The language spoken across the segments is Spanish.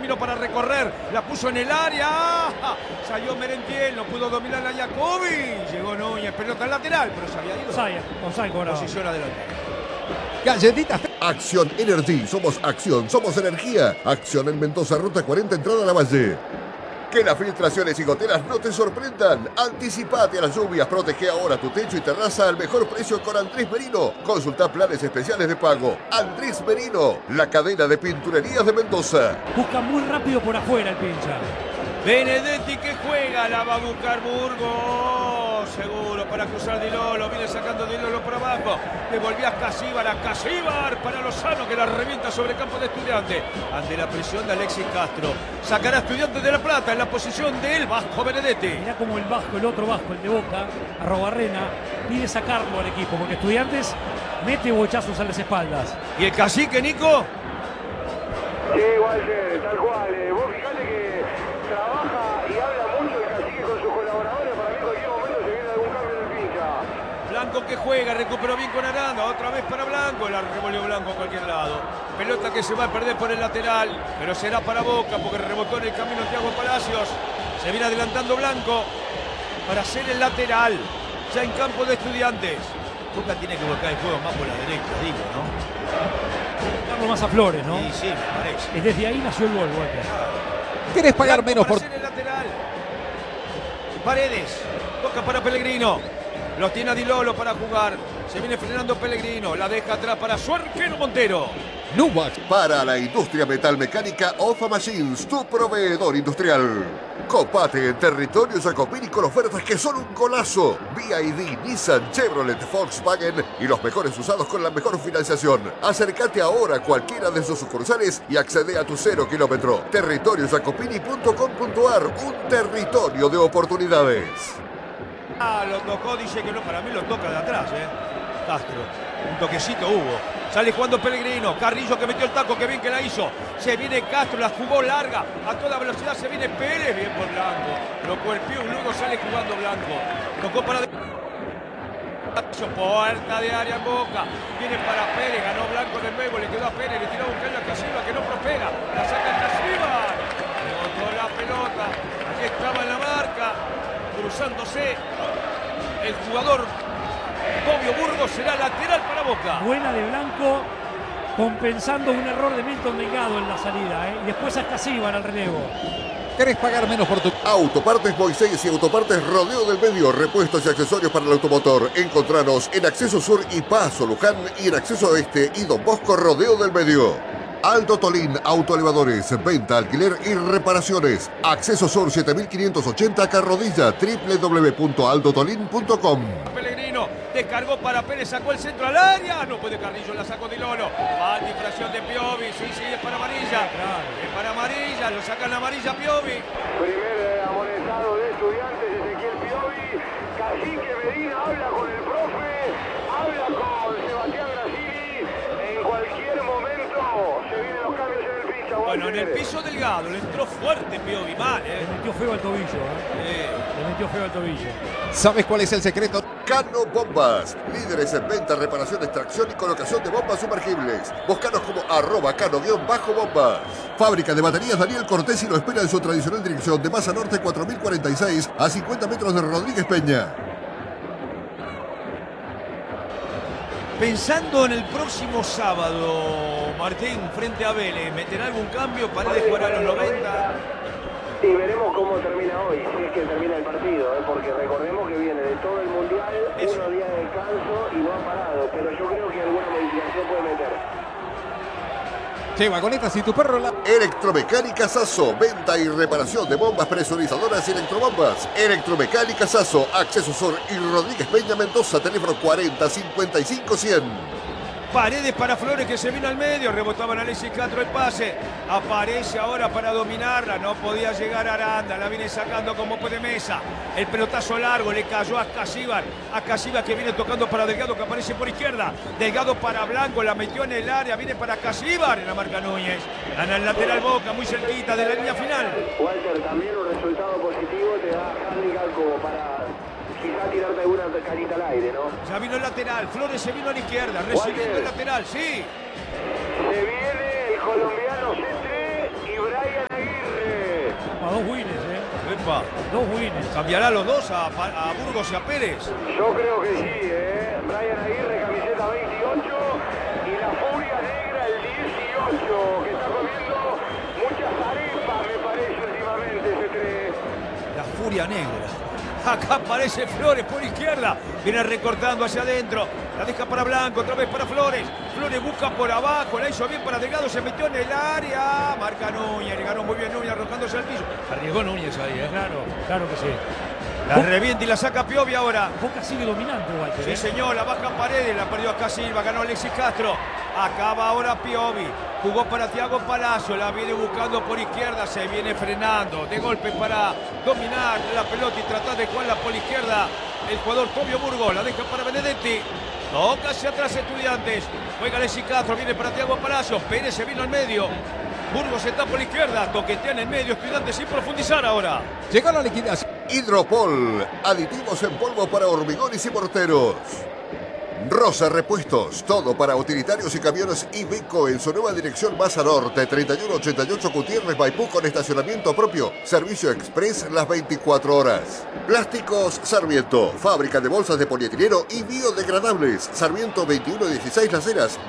vino para recorrer, la puso en el área. Salió Merentiel, no pudo dominar a Jacobi. Llegó Núñez, pelota lateral, pero se había ido. Posición adelante. Galletitas. Acción Energy, somos acción, somos energía. Acción en Mendoza, ruta 40, entrada a la Valle. Que las filtraciones y goteras no te sorprendan. Anticipate a las lluvias, protege ahora tu techo y terraza al mejor precio con Andrés Merino. Consulta planes especiales de pago. Andrés Merino, la cadena de pinturerías de Mendoza. Busca muy rápido por afuera el pincha. Benedetti que juega, la va a buscar Burgos, seguro para cruzar Di Lolo, viene sacando Di Lolo por abajo, devolvía a Casíbar para Lozano que la revienta sobre campo de Estudiantes, ante la presión de Alexis Castro, sacará Estudiantes de La Plata en la posición del Vasco Benedetti. Mirá como el otro Vasco, el de Boca, Arrobarrena, pide sacarlo al equipo, porque Estudiantes mete bochazos a las espaldas. ¿Y el cacique, Nico? Sí, Walter, tal cual, vos fijate que trabaja y habla mucho el cacique con sus colaboradores. Para mí en cualquier momento se viene algún cambio en el pincha. Blanco que juega, recuperó bien con Aranda, otra vez para Blanco, la revolvió Blanco a cualquier lado. Pelota que se va a perder por el lateral, pero será para Boca porque rebotó en el camino Thiago Palacios. Se viene adelantando Blanco para hacer el lateral, ya en campo de Estudiantes. Boca tiene que volcar el juego más por la derecha, digo, ¿no? Carlos más a Flores, ¿no? Sí, me parece. Y desde ahí nació el gol, Walter. ¿Querés pagar menos por...? El lateral. Paredes, toca para Pellegrino. Los tiene a Di Lolo para jugar. Se viene frenando Pellegrino. La deja atrás para su arquero Montero. Nubac. Para la industria metalmecánica, OFA Machines, tu proveedor industrial. Copate en territorio Jacopini con ofertas que son un golazo. BYD, Nissan, Chevrolet, Volkswagen y los mejores usados con la mejor financiación. Acércate ahora a cualquiera de sus sucursales y accede a tu 0 kilómetro. Territoriojacopini.com.ar, un territorio de oportunidades. Lo tocó, dice que no, para mí lo toca de atrás, Castro. Un toquecito hubo. Sale jugando Pellegrino. Carrillo que metió el taco, que bien que la hizo. Se viene Castro, la jugó larga. A toda velocidad se viene Pérez. Bien por Blanco. Lo golpeó, luego sale jugando Blanco. Tocó para... Puerta de área en Boca. Viene para Pérez. Ganó Blanco de nuevo. Le quedó a Pérez. Le tiró a buscar a Casíbar que no prospera. La saca Casíbar. Le botó la pelota. Aquí estaba en la marca. Cruzándose. El jugador Fabio Burgos será lateral para Boca. Buena de Blanco, compensando un error de Milton Delgado en la salida, y después a Casíbar al relevo. ¿Querés pagar menos por tu...? Autopartes Moisés y Autopartes Rodeo del Medio, repuestos y accesorios para el automotor. Encontranos en Acceso Sur y Paso Luján y en Acceso Oeste y Don Bosco Rodeo del Medio. Aldo Tolín, autoelevadores, venta, alquiler y reparaciones. Acceso Sur 7580 Carrodilla, www.aldotolin.com. Pellegrino descargó para Pérez, sacó el centro al área. No puede Carrillo, la sacó Di Lolo. Va infracción de Piovi, sí, es para amarilla. Es para amarilla, lo sacan la amarilla Piovi. Primer amonestado de Estudiantes, Ezequiel Piovi. Cacique Medina habla con el profe, habla con Sebastián Brasili. En cualquier momento se vienen los cambios en el piso. Bueno, en el piso Delgado, le entró fuerte Piovi, mal, Le metió feo al tobillo, Le metió feo al tobillo. ¿Sabes cuál es el secreto? Cano Bombas, líderes en venta, reparación, extracción y colocación de bombas sumergibles. Búscanos como @cano_bombas. Fábrica de baterías Daniel Cortés y lo espera en su tradicional dirección de Masa Norte 4046 a 50 metros de Rodríguez Peña. Pensando en el próximo sábado, Martín, frente a Vélez, ¿meterá algún cambio para jugar a los 90? Y veremos cómo termina hoy, si es que termina el partido, porque recordemos que viene de todo el Mundial, unos días de descanso y no ha parado, pero yo creo que alguna modificación puede meter. Che, vagonetas y tu perro la... Electromecánica Sasso, venta y reparación de bombas presurizadoras y electrobombas. Electromecánica Sasso, Acceso Sur y Rodríguez Peña Mendoza, teléfono 40 55 100. Paredes para Flores que se vino al medio, rebotaban Alexis Castro el pase, aparece ahora para dominarla, no podía llegar Aranda, la viene sacando como puede Mesa, el pelotazo largo le cayó a Casíbar que viene tocando para Delgado que aparece por izquierda, Delgado para Blanco, la metió en el área, viene para Casíbar en la marca Núñez, gana el lateral Boca, muy cerquita de la línea final. Walter, también un resultado positivo te da handicap como para... quizás tirarte alguna carita al aire, ¿no? Ya vino el lateral, Flores se vino a la izquierda, recibiendo el lateral, sí. Se viene el colombiano Cetre y Brian Aguirre. Epa, 2 wins, Epa, 2 wins. ¿cambiará los dos a Burgos y a Pérez? Yo creo que sí, Brian Aguirre, camiseta 28, y la Furia Negra, el 18, que está comiendo muchas arepas, me parece, últimamente, ese 3. La Furia Negra. Acá aparece Flores por izquierda. Viene recortando hacia adentro. La deja para Blanco, otra vez para Flores. Flores busca por abajo, la hizo bien para Delgado, se metió en el área. Marca Núñez, le ganó muy bien Núñez arrojándose al piso. Arriesgó Núñez ahí, Claro que sí. La revienta y la saca Piovi ahora. Boca sigue dominante, Walter. Sí, señor, la baja Paredes, la perdió acá Silva, ganó Alexis Castro. Acaba ahora Piovi. Jugó para Thiago Palacio, la viene buscando por izquierda, se viene frenando. De golpe para dominar la pelota y tratar de jugarla por la izquierda. El jugador Fabio Burgos, la deja para Benedetti. Toca hacia atrás Estudiantes. Juega Alexis Castro, viene para Thiago Palacio. Pérez se vino al medio. Burgos está por la izquierda, toquetea en el medio, Estudiantes sin profundizar ahora. Llegó la liquidación. Hidropol, aditivos en polvo para hormigones y morteros. Rosa Repuestos, todo para utilitarios y camiones Iveco en su nueva dirección Maza Norte, 3188 Gutiérrez Maipú con estacionamiento propio, servicio express las 24 horas. Plásticos Sarmiento, fábrica de bolsas de polietileno y biodegradables. Sarmiento 2116 Las Heras,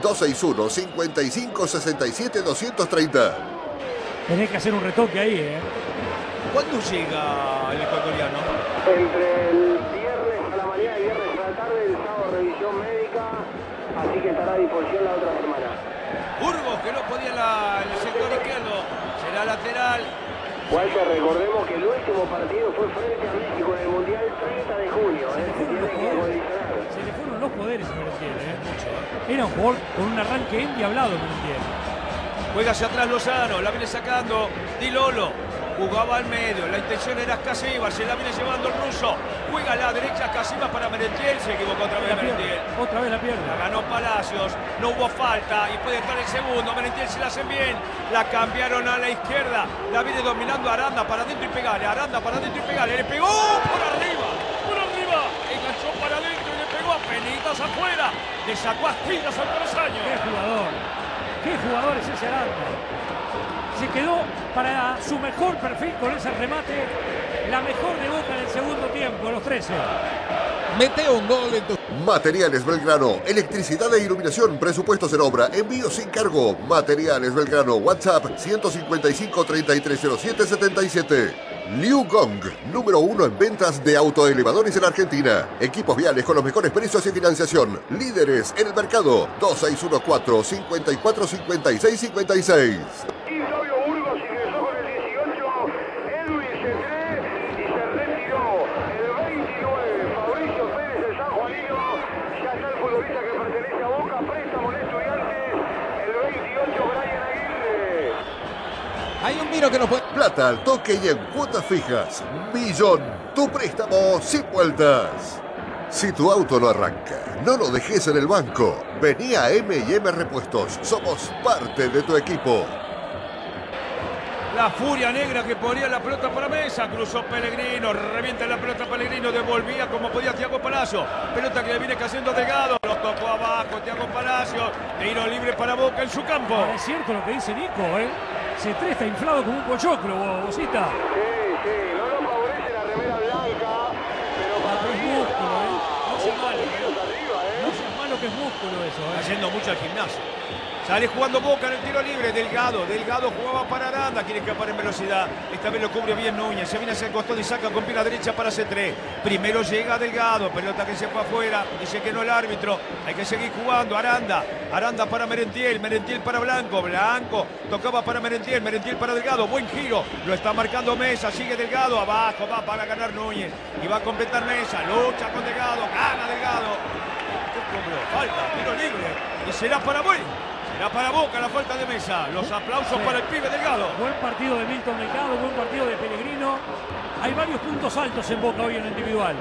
261-5567-230. Tenés que hacer un retoque ahí, ¿Cuándo llega el ecuatoriano? Entre el viernes a la mañana y viernes a la tarde, el sábado revisión médica, así que estará a disposición la otra semana. Burgos, que no podía en el sector izquierdo, será lateral. Walter, recordemos que el último partido fue frente a México en el Mundial 30 de junio. Se tiene que condicionar. Se le fueron los poderes a Merentiel, Era un jugador con un arranque endiablado, Merentiel. Juega hacia atrás Lozano, la viene sacando Di Lolo. Jugaba al medio, la intención era Casibas, se la viene llevando el ruso. Juega a la derecha Casibas para Merentiel, se equivocó otra vez Merentiel. Otra vez la pierde. La ganó Palacios, no hubo falta y puede estar el segundo. Merentiel se la hacen bien, la cambiaron a la izquierda. La viene dominando Aranda para adentro y pegale. Aranda para adentro y pegale. Le pegó por arriba. Enganchó para adentro y le pegó a penitas afuera. Le sacó astillas al travesaño. Qué jugador es ese Aranda. Se quedó para su mejor perfil con ese remate. La mejor de Boca en el segundo tiempo, los 13. Mete un gol en tu... Materiales Belgrano, electricidad e iluminación, presupuestos en obra, envío sin cargo. Materiales Belgrano, WhatsApp 155-3307-77. Liu Gong, número 1 en ventas de autoelevadores en Argentina. Equipos viales con los mejores precios y financiación. Líderes en el mercado. 2614-545656. Y Fabio Burgos ingresó con el 18, Edwin Cetré, y se retiró el 29, Fabricio Pérez, el sanjuanino. Ya está el futbolista que pertenece a Boca, préstamo en Estudiantes, el 28, Brian Aguirre. Hay un vino que no puede... Plata al toque y en cuotas fijas. Millón, tu préstamo sin vueltas. Si tu auto no arranca, no lo dejes en el banco. Vení a M&M Repuestos. Somos parte de tu equipo. La Furia Negra que ponía la pelota para Mesa, cruzó Pellegrino, revienta la pelota Pellegrino, devolvía como podía Thiago Palacio, pelota que le viene cayendo Delgado, lo tocó abajo Thiago Palacio, tiro libre para Boca en su campo. Ahora es cierto lo que dice Nico, C3 está inflado como un pochoclo, Bocita. Sí, no lo favorece la remera blanca, pero para mí músculo, No seas malo, arriba, No seas malo que es músculo eso, Está yendo mucho al gimnasio. Sale jugando Boca en el tiro libre, Delgado jugaba para Aranda, quiere escapar en velocidad, esta vez lo cubre bien Núñez, se viene hacia el costado y saca con pierna derecha para C3, primero llega Delgado, pelota que se fue afuera, dice que no el árbitro, hay que seguir jugando, Aranda para Merentiel para Blanco, tocaba para Merentiel para Delgado, buen giro, lo está marcando Mesa, sigue Delgado, abajo, va para ganar Núñez, y va a completar Mesa, lucha con Delgado, gana Delgado, falta, tiro libre, y será para Boca la falta de Mesa. Los aplausos para el pibe Delgado. Buen partido de Milton Delgado, buen partido de Pellegrino. Hay varios puntos altos en Boca hoy en lo individual.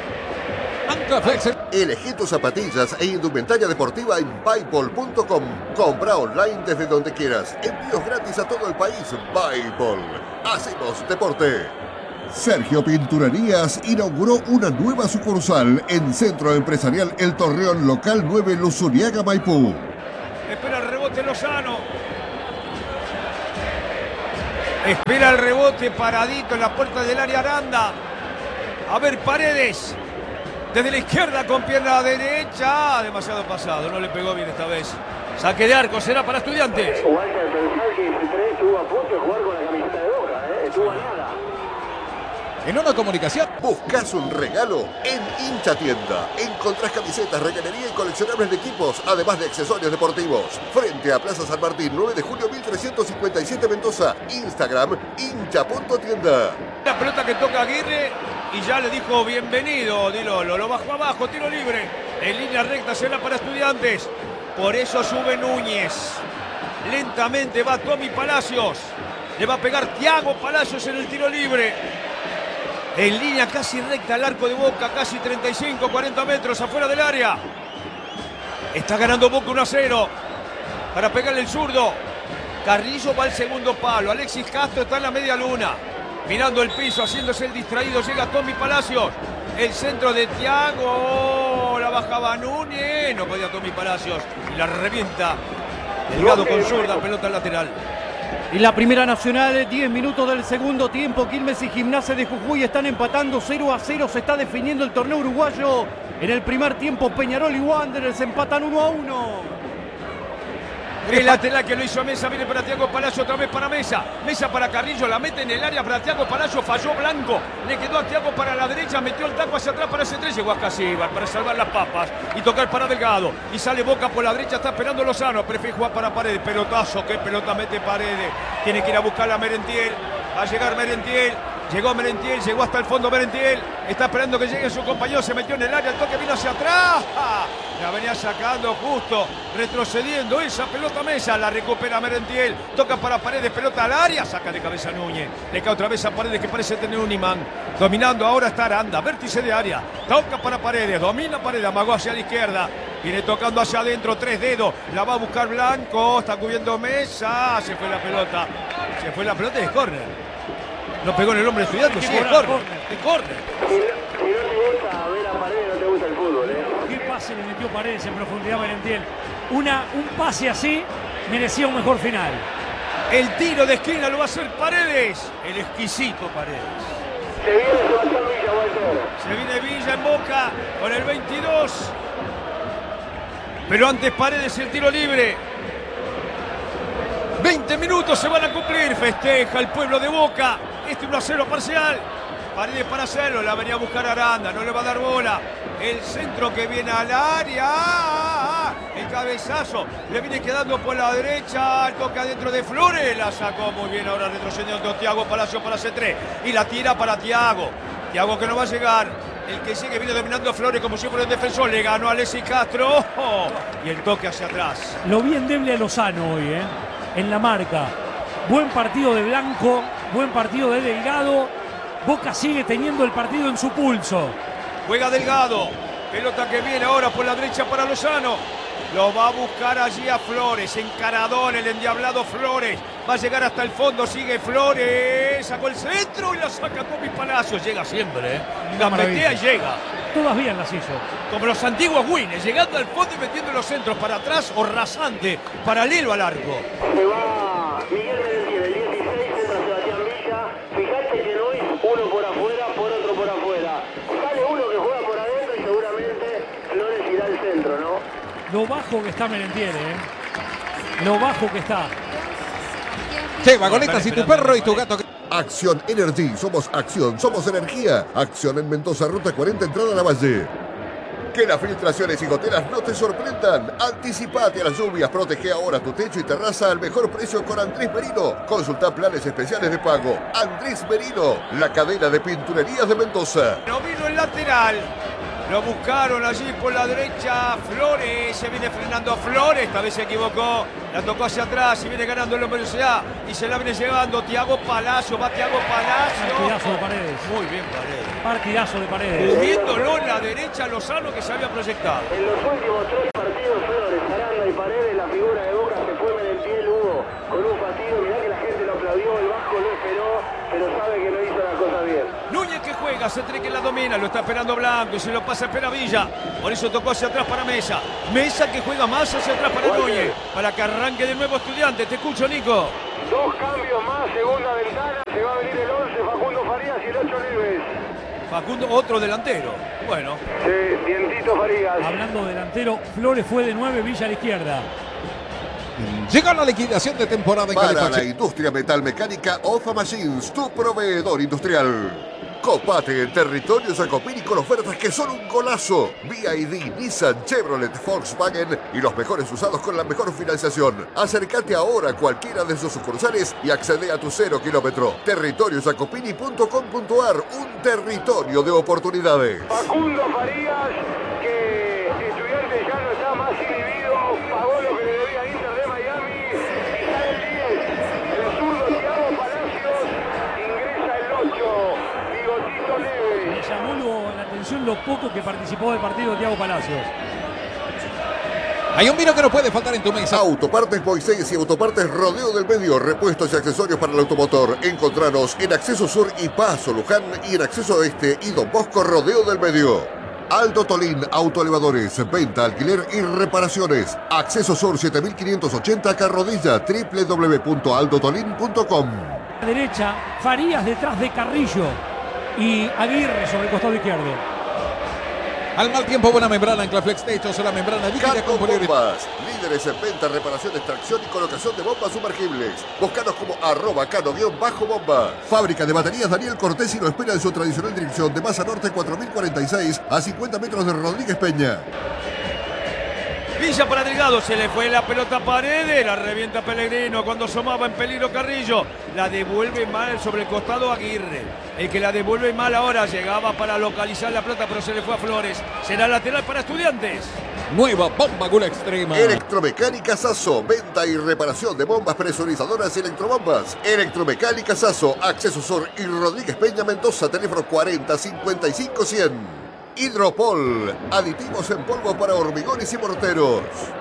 Elegí tus zapatillas e indumentaria deportiva en Byball.com. Compra online desde donde quieras. Envíos gratis a todo el país. Byball. Hacemos deporte. Sergio Pinturerías inauguró una nueva sucursal en Centro Empresarial El Torreón Local 9 Luzuriaga, Maipú. Espera el rebote Lozano. Espera el rebote paradito en la puerta del área Aranda. A ver, Paredes. Desde la izquierda con pierna derecha. Demasiado pasado, no le pegó bien esta vez. Saque de arco, será para Estudiantes. Walter, pensar que ese 3 estuvo a punto de jugar con la camiseta de Boca, estuvo a nada. En una comunicación. Buscas un regalo en Hincha Tienda. Encontrás camisetas, regalería y coleccionables de equipos, además de accesorios deportivos. Frente a Plaza San Martín, 9 de julio 1357 Mendoza. Instagram, hincha.tienda. La pelota que toca Aguirre y ya le dijo bienvenido, Di Lolo. Lo bajó abajo, tiro libre. En línea recta será para Estudiantes. Por eso sube Núñez. Lentamente va Tommy Palacios. Le va a pegar Thiago Palacios en el tiro libre. En línea casi recta al arco de Boca, casi 35, 40 metros afuera del área. Está ganando Boca 1-0 para pegarle el zurdo. Carrillo va al segundo palo. Alexis Castro está en la media luna. Mirando el piso, haciéndose el distraído. Llega Tommy Palacios. El centro de Thiago. La bajaba Núñez. No podía Tommy Palacios. Y la revienta. Delgado con zurda, pelota lateral. Y la Primera Nacional, 10 minutos del segundo tiempo. Quilmes y Gimnasia de Jujuy están empatando 0-0. Se está definiendo el torneo uruguayo. En el primer tiempo, Peñarol y Wanderers empatan 1-1. El lateral que lo hizo Mesa, viene para Thiago Palacio, otra vez para Mesa. Mesa para Carrillo, la mete en el área para Thiago Palacio, falló Blanco. Le quedó a Thiago para la derecha, metió el taco hacia atrás para ese 3. Llegó a Casíbar para salvar las papas y tocar para Delgado. Y sale Boca por la derecha, está esperando Lozano. Prefiere jugar para Paredes, pelotazo, qué pelota mete Paredes. Tiene que ir a buscar a Merentiel. Va a llegar Merentiel. Llegó Merentiel, llegó hasta el fondo Merentiel. Está esperando que llegue su compañero, se metió en el área, el toque vino hacia atrás. La venía sacando justo, retrocediendo esa pelota Mesa, la recupera Merentiel. Toca para Paredes, pelota al área, saca de cabeza Núñez. Le cae otra vez a Paredes que parece tener un imán. Dominando ahora está Aranda, vértice de área. Toca para Paredes, domina Paredes, amagó hacia la izquierda. Viene tocando hacia adentro, 3 dedos. La va a buscar Blanco, está cubriendo Mesa. Se fue la pelota. Se fue la pelota y es córner. No pegó en el hombre Estudiante, sí, es córner. Es córner. Si no te gusta ver a Paredes, no te gusta el fútbol, ¿Qué pase le metió Paredes en profundidad Merentiel? Un pase así merecía un mejor final. El tiro de esquina lo va a hacer Paredes. El exquisito Paredes. Se viene Sebastián Villa, Walter. Se viene Villa en Boca con el 22. Pero antes Paredes el tiro libre. 20 minutos se van a cumplir. Festeja el pueblo de Boca. Este 1-0 parcial. Paredes para hacerlo. La venía a buscar Aranda. No le va a dar bola. El centro que viene al área. El cabezazo. Le viene quedando por la derecha. El toque adentro de Flores. La sacó muy bien ahora retrocediendo Thiago Palacio para C3. Y la tira para Thiago. Thiago que no va a llegar. El que sigue viene dominando a Flores como si fuera el defensor. Le ganó a Alexis Castro. Y el toque hacia atrás. Lo vi endeble a Lozano hoy, en la marca. Buen partido de Blanco, buen partido de Delgado. Boca sigue teniendo el partido en su pulso. Juega Delgado. Pelota que viene ahora por la derecha para Lozano. Lo va a buscar allí a Flores. Encaradón, el endiablado Flores. Va a llegar hasta el fondo. Sigue Flores. Sacó el centro y la saca Tommy Palacios. Llega siempre, Gambetea y llega. Todas bien las hizo. Como los antiguos Winners. Llegando al fondo y metiendo los centros para atrás o rasante. Paralelo al arco. Se va Miguel Merentiel, el 16, entra Sebastián Villa. Fíjate que no es uno por afuera, por otro por afuera. Sale uno que juega por adentro y seguramente Flores irá al centro, ¿no? Lo bajo que está Merentiel, Lo bajo que está. Che, vagonetas y tu perro y tu gato. Acción Energy, somos acción, somos energía. Acción en Mendoza, ruta 40, entrada a la Valle. Que las filtraciones y goteras no te sorprendan. Anticipate a las lluvias, protege ahora tu techo y terraza al mejor precio con Andrés Merino. Consulta planes especiales de pago. Andrés Merino, la cadena de pinturerías de Mendoza. No vino el lateral. Lo buscaron allí por la derecha. Flores, se viene frenando a Flores. Esta vez se equivocó. La tocó hacia atrás y viene ganando el velocidad. Y se la viene llevando Thiago Palacio. Va Thiago Palacio. Partidazo de Paredes. Muy bien Paredes. Partidazo de Paredes. Moviéndolo en la derecha Lozano que se había proyectado. En los últimos 3 partidos, Flores, Aranda y Paredes, la figura de Boca se fue Merentiel, Hugo, con un fastidio. Mirá que la gente lo aplaudió, el Vasco lo esperó, pero sabe que no hizo la cosa bien. Núñez que juega, C3 que la domina, lo está esperando Blanco y se lo pasa espera Villa. Por eso tocó hacia atrás para Mesa. Mesa que juega más hacia atrás para Núñez. Para que arranque de nuevo Estudiante. Te escucho, Nico. 2 cambios más, segunda ventana. Se va a venir el 11, Facundo Farías, y el 8, Neves. Facundo, otro delantero. Bueno. Sí, Dientito Farías. Hablando delantero, Flores fue de 9, Villa a la izquierda. Llegó la liquidación de temporada en Para la Calefacción. industria metalmecánica, OFA Machines, tu proveedor industrial. Copate en territorio Jacopini con ofertas que son un golazo. BYD, Nissan, Chevrolet, Volkswagen y los mejores usados con la mejor financiación. Acércate ahora a cualquiera de sus sucursales y accede a tu 0 kilómetro. Territoriojacopini.com.ar, un territorio de oportunidades. Facundo Farías, que Estudiantes ya no está más inhibido, pagó lo que le debía a Inter de Miami, está el 10, el zurdo Thiago Palacios, ingresa el 8, Bigotito Me Neves. llamó la atención lo poco que participó del partido Thiago Palacios. Hay un vino que no puede faltar en tu mesa. Autopartes Moisés y Autopartes Rodeo del Medio, repuestos y accesorios para el automotor. Encontranos en Acceso Sur y Paso Luján y en Acceso Oeste y Don Bosco Rodeo del Medio. Aldo Tolín Autoelevadores, venta, alquiler y reparaciones. Acceso Sur 7580 Carrodilla, www.aldotolin.com. A la derecha, Farías detrás de Carrillo y Aguirre sobre el costado izquierdo. Al mal tiempo, buena membrana en Claflex Techos, la membrana líquida Cato con poliuretano. Bombas, líderes en venta, reparación, extracción y colocación de bombas sumergibles. Búscanos como @cano_bomba. Fábrica de baterías Daniel Cortés y lo espera en su tradicional dirección de Masa Norte 4046 a 50 metros de Rodríguez Peña. Villa para Delgado, se le fue la pelota a Paredes, la revienta Pellegrino cuando asomaba en peligro Carrillo, la devuelve mal sobre el costado Aguirre, el que la devuelve mal ahora, llegaba para localizar la pelota pero se le fue a Flores, será lateral para Estudiantes. Nueva bomba Gula Extrema. Electromecánica Sasso, venta y reparación de bombas presurizadoras y electrobombas. Electromecánica Sasso, Acceso Sur y Rodríguez Peña Mendoza, teléfono 40 55 100. Hidropol, aditivos en polvo para hormigones y morteros.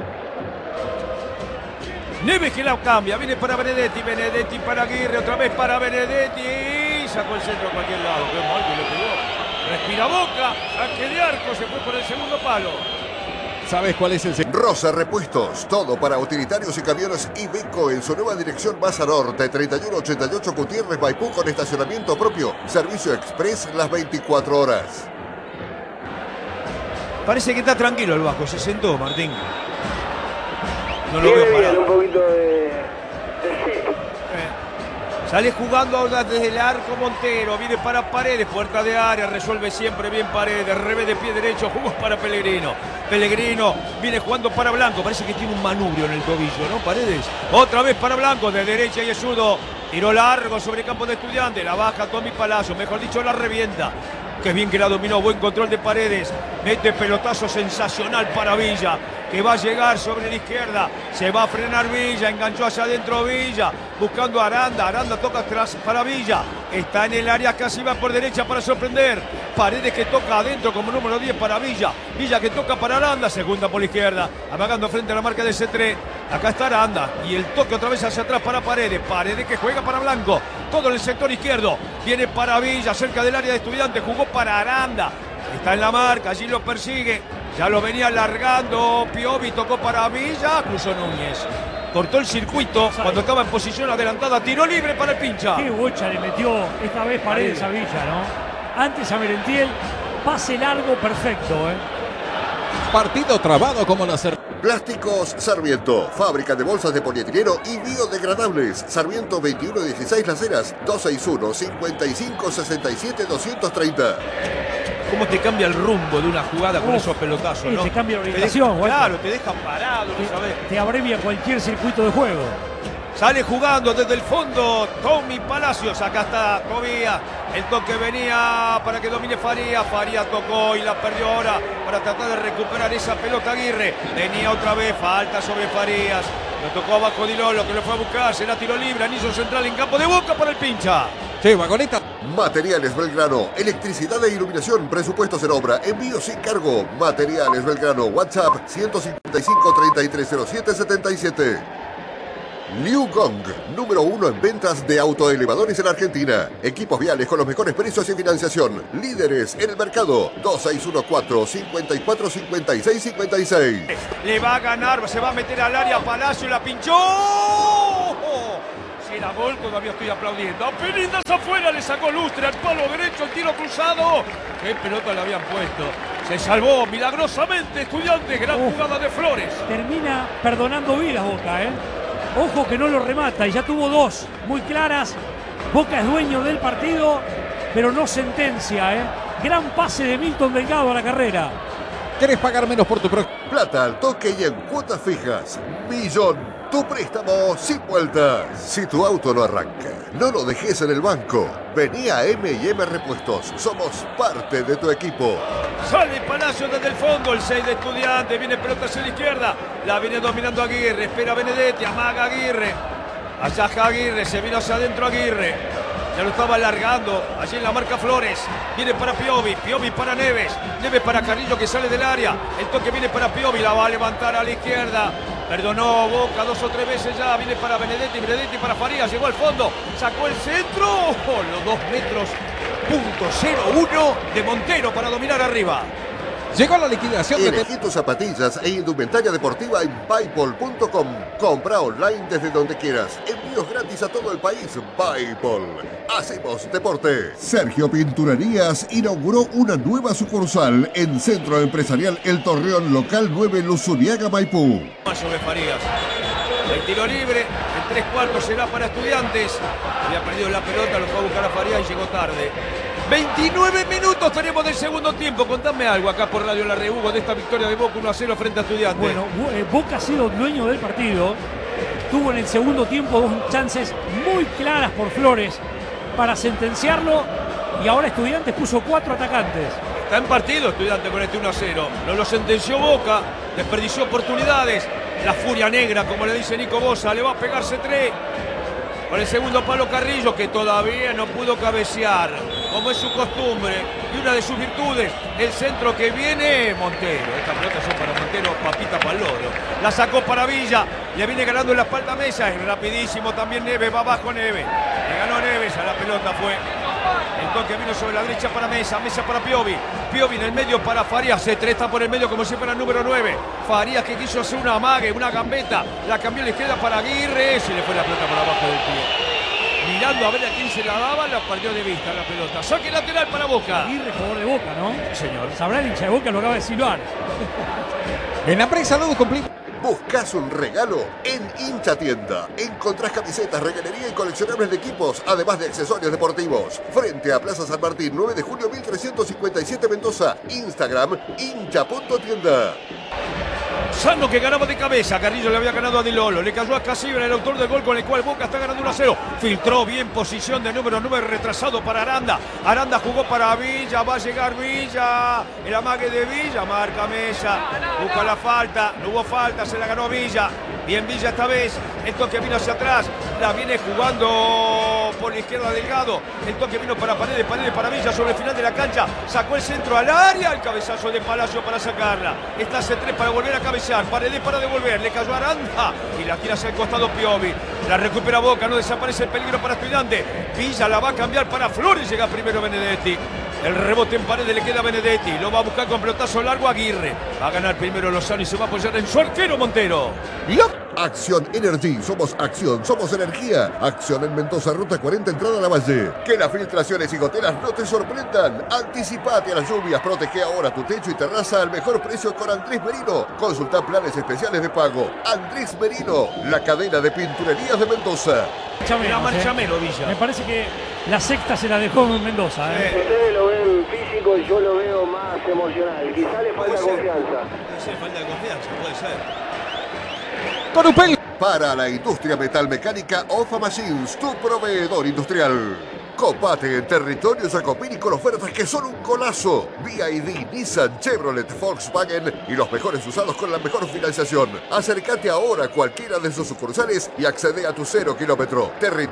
Neves que la cambia, viene para Benedetti, Benedetti para Aguirre, otra vez para Benedetti, sacó el centro a cualquier lado, qué mal que le pegó. Respira Boca, saque de arco, se fue por el segundo palo. ¿Sabes cuál es el Rosa Repuestos, todo para utilitarios y camiones Iveco en su nueva dirección Masa Norte, 3188 Gutiérrez Maipú con estacionamiento propio, servicio express las 24 horas. Parece que está tranquilo el Vasco, se sentó Martín. No lo veo Tiene bien, parado. un poquito de fit. Sale jugando ahora desde el arco Montero, viene para Paredes, puerta de área, resuelve siempre bien Paredes, revés de pie derecho, jugó para Pellegrino. Pellegrino viene jugando para Blanco, parece que tiene un manubrio en el tobillo, ¿no? Paredes, otra vez para Blanco, de derecha y Esudo, tiro largo sobre el campo de Estudiantes, la baja Tommy Palacio, mejor dicho la revienta. Qué bien que la dominó, buen control de Paredes, mete pelotazo sensacional para Villa, que va a llegar sobre la izquierda, se va a frenar Villa, enganchó hacia adentro Villa, buscando a Aranda, Aranda toca atrás para Villa, está en el área, casi va por derecha para sorprender, Paredes que toca adentro como número 10 para Villa, Villa que toca para Aranda, segunda por la izquierda, amagando frente a la marca de C3, acá está Aranda, y el toque otra vez hacia atrás para Paredes, Paredes que juega para Blanco, todo en el sector izquierdo, viene para Villa, cerca del área de Estudiantes, jugó para Aranda, está en la marca, allí lo persigue, ya lo venía alargando, Piovi tocó para Villa, cruzó Núñez, cortó el circuito cuando estaba en posición adelantada, tiró libre para el pincha. Qué bocha le metió esta vez Paredes a Villa, ¿no? Antes a Merentiel, pase largo perfecto, ¿eh? partido trabado como la cerveza. Plásticos Sarmiento, fábrica de bolsas de polietileno y biodegradables. Sarmiento 2116 Las Heras, 261-5567-230. ¿Cómo te cambia el rumbo de una jugada con esos pelotazos, no? Te cambia la orientación, Walter. Claro, te deja parado, ¿no sabes? Te abrevia cualquier circuito de juego. Sale jugando desde el fondo Tommy Palacios. Acá está Tobías. El toque venía para que domine Farías. Farías tocó y la perdió ahora para tratar de recuperar esa pelota Aguirre. Venía otra vez, falta sobre Farías. Lo tocó abajo Di Lolo, que lo fue a buscar. Será tiro libre, anillo central en campo de Boca para el pincha. Sí, vagoneta. Materiales Belgrano, electricidad e iluminación, presupuestos en obra, envío sin cargo. Materiales Belgrano, WhatsApp 155-3307-77. Liu Gong, número 1 en ventas de autoelevadores en Argentina. Equipos viales con los mejores precios y financiación. Líderes en el mercado. 2614-545656. Le va a ganar, se va a meter al área Palacio, la pinchó. era gol, todavía estoy aplaudiendo. Apenas afuera, le sacó Lustre al palo derecho, el tiro cruzado. Qué pelota le habían puesto. Se salvó milagrosamente Estudiantes, gran jugada de Flores. Termina perdonando vidas Boca, Ojo que no lo remata y ya tuvo dos muy claras. Boca es dueño del partido, pero no sentencia, Gran pase de Milton Delgado a la carrera. ¿Querés pagar menos por tu próximo? Plata al toque y en cuotas fijas. Millón. Tu préstamo sin vueltas. Si tu auto no arranca, no lo dejes en el banco. Vení a M&M Repuestos. Somos parte de tu equipo. Sale Palacio desde el fondo, el 6 de Estudiantes. Viene pelota hacia la izquierda. La viene dominando Aguirre. Espera Benedetti, amaga Aguirre. Allá Aguirre, se vino hacia adentro Aguirre. Ya lo estaba alargando. Allí en la marca Flores. Viene para Piovi. Piovi para Neves. Neves para Carrillo que sale del área. El toque viene para Piovi. La va a levantar a la izquierda. Perdonó Boca 2 o 3 veces ya. Viene para Benedetti. Benedetti para Farías. Llegó al fondo. Sacó el centro. Los 2 metros. .01 de Montero para dominar arriba. Llegó la liquidación de... Elegí tus zapatillas e indumentaria deportiva en paypol.com. Compra online desde donde quieras. Envíos gratis a todo el país. Paypol. Hacemos deporte. Sergio Pinturerías inauguró una nueva sucursal en Centro Empresarial El Torreón, local 9, Luzuriaga, Maipú. Sobre Farías. El tiro libre, en 3/4 será para Estudiantes. Había perdido la pelota, lo fue a buscar a Farías y llegó tarde. 29 minutos tenemos del segundo tiempo. Contame algo acá por Radio La Rehugo de esta victoria de Boca 1-0 frente a Estudiantes. Bueno, Boca ha sido dueño del partido. Tuvo en el segundo tiempo 2 chances muy claras por Flores para sentenciarlo. Y ahora Estudiantes puso 4 atacantes. Está en partido Estudiantes con este 1-0. No lo sentenció Boca, desperdició oportunidades. La furia negra, como le dice Nico Bosa, le va a pegarse 3. Con el segundo palo Carrillo, que todavía no pudo cabecear, como es su costumbre. Y una de sus virtudes, el centro que viene, Montero. Estas pelotas son para Montero, papita para el loro. La sacó para Villa, le viene ganando en la espalda Mesa. Es rapidísimo también Neves, va abajo Neves. Le ganó Neves, a la pelota fue. El toque vino sobre la derecha para Mesa, Mesa para Piovi. Piovi en el medio para Farías, se tresta por el medio como si fuera el número 9. Farías que quiso hacer una amague, una gambeta. La cambió a la izquierda para Aguirre, se le fue la pelota por abajo del pie. Mirando a ver a quién se la daba, la perdió de vista la pelota. Saque lateral para Boca. Aguirre, jugador de Boca, ¿no? Señor. Sabrá el hincha de Boca, lo acaba de silbar. En la prensa Salud cumplido. ¿Buscas un regalo? En Hincha Tienda encontrás camisetas, regalería y coleccionables de equipos, además de accesorios deportivos. Frente a Plaza San Martín, 9 de julio 1357 Mendoza. Instagram, hincha.tienda. Sano que ganaba de cabeza, Carrillo le había ganado a Di Lolo, le cayó a Casibra, el autor del gol con el cual Boca está ganando 1-0. Filtró bien posición de número 9, retrasado para Aranda. Aranda jugó para Villa, va a llegar Villa. El amague de Villa, marca Mesa, busca la falta, no hubo falta, se la ganó Villa. Bien Villa esta vez, el toque vino hacia atrás, la viene jugando por la izquierda Delgado. El toque vino para Paredes, Paredes para Villa sobre el final de la cancha. Sacó el centro al área, el cabezazo de Palacio para sacarla. Está C3 para volver a cabecear, Paredes para devolver, le cayó Aranda y la tira hacia el costado Piovi. La recupera Boca, no desaparece el peligro para Estudiantes. Villa la va a cambiar para Flores, llega primero Benedetti. El rebote en Paredes le queda a Benedetti, lo va a buscar con pelotazo largo Aguirre. Va a ganar primero Lozano y se va a apoyar en su arquero Montero. Acción Energy, somos acción, somos energía. Acción en Mendoza, ruta 40, entrada a la Valle. Que las filtraciones y goteras no te sorprendan. Anticipate a las lluvias, protege ahora tu techo y terraza al mejor precio con Andrés Merino. Consulta planes especiales de pago. Andrés Merino, la cadena de pinturerías de Mendoza. Era Marchamelo Villa. Me parece que la sexta se la dejó en Mendoza. Ustedes lo ven físico y yo lo veo más emocional. Quizá le falta confianza. Puede ser falta de confianza, puede ser. Corupel. Para la industria metalmecánica, Ofa Machines, tu proveedor industrial. Copate en territorio Jacopini con ofertas que son un golazo. BYD, Nissan, Chevrolet, Volkswagen y los mejores usados con la mejor financiación. Acércate ahora a cualquiera de sus sucursales y accede a tu 0 kilómetro.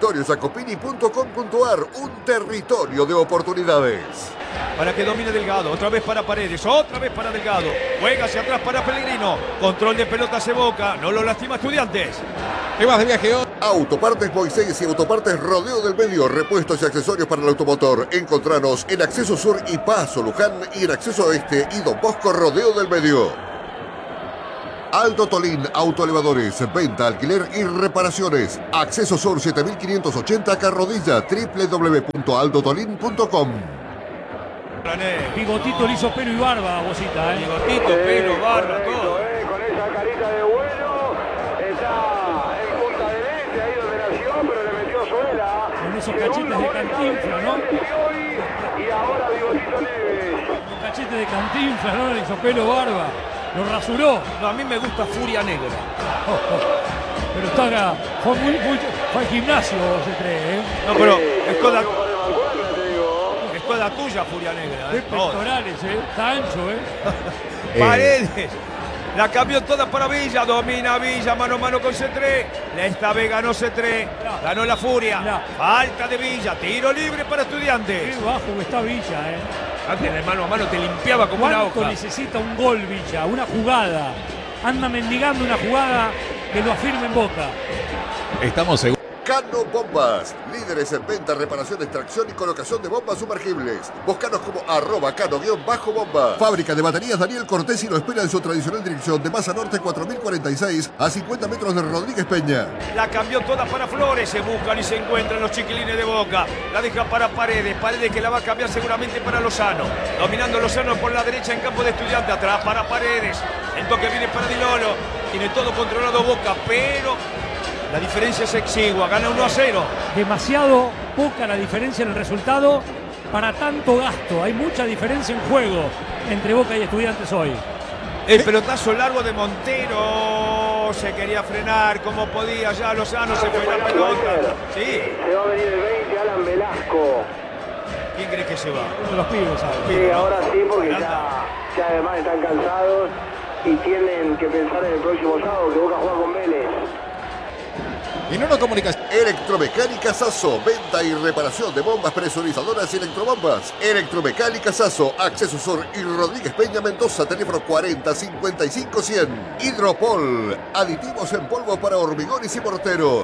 Territoriojacopini.com.ar, un territorio de oportunidades. Para que domine Delgado, otra vez para Paredes, otra vez para Delgado. Juega hacia atrás para Pellegrino. Control de pelota se Boca, no lo lastima Estudiantes. Te vas de viaje hoy. Autopartes Moisés y Autopartes Rodeo del Medio, repuestos y accesorios para el automotor. Encontranos en Acceso Sur y Paso Luján y en Acceso Oeste y Don Bosco Rodeo del Medio. Aldo Tolín Autoelevadores, venta, alquiler y reparaciones. Acceso Sur 7580 Carrodilla, www.aldotolin.com. Bigotito le hizo pelo y barba, Bocita, Bigotito, pelo, barba, todo. Con esa carita de bueno, está en Punta del Este, ahí donde nació, pero le metió suela. Con esos cachetes de Cantinflas, ¿no? Y ahora Bigotito Neves. Con cachetes de Cantinflas, ¿no? Le hizo pelo, barba. Lo rasuró. No, a mí me gusta Furia Negra. Pero está acá. Fue al gimnasio, se cree, ¿eh? No, pero es cosa tuya, Furia Negra. Qué pectorales, está ancho, Paredes. La cambió toda para Villa. Domina Villa, mano a mano con C3. Esta vez ganó C3. Ganó la Furia. Falta de Villa. Tiro libre para Estudiantes. Qué bajo que está Villa, Antes de mano a mano te limpiaba como una hoja. Necesita un gol Villa, una jugada. Anda mendigando una jugada que lo afirme en Boca. Estamos seguros. Cano Bombas, líderes en venta, reparación, extracción y colocación de bombas sumergibles. Búscanos como @cano_bomba. Fábrica de baterías Daniel Cortés y lo espera en su tradicional dirección de Masa Norte 4046 a 50 metros de Rodríguez Peña. La cambió toda para Flores, se buscan y se encuentran los chiquilines de Boca. La deja para Paredes, Paredes que la va a cambiar seguramente para Lozano. Dominando Lozano por la derecha en campo de Estudiantes, atrás para Paredes. El toque viene para Di Lolo, tiene todo controlado Boca, pero la diferencia es exigua, gana 1-0. Demasiado poca la diferencia en el resultado para tanto gasto. Hay mucha diferencia en juego entre Boca y Estudiantes hoy. El pelotazo largo de Montero, se quería frenar como podía, ya Lozano se fue la pelota. Sí. Se va a venir el 20, Alan Velasco. ¿Quién cree que se va? Uno de los pibes, ¿sabes? Sí, ahora sí, porque ya además están cansados y tienen que pensar en el próximo sábado que Boca juega con Vélez. Y no comunicación. Electromecánica Sasso, venta y reparación de bombas presurizadoras y electrobombas. Electromecánica Sasso, Acceso Sur y Rodríguez Peña Mendoza, teléfono 40 55 100. Hidropol, aditivos en polvo para hormigones y morteros.